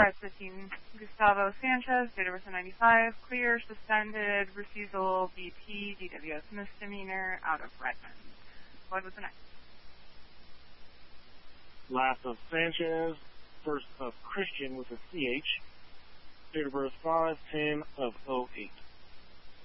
at 15, Gustavo Sanchez, date of birth 95, clear, suspended, refusal, BP, DWS misdemeanor, out of Redmond. What was the next? Last of Sanchez, first of Christian with a CH, date of birth 5/10/08.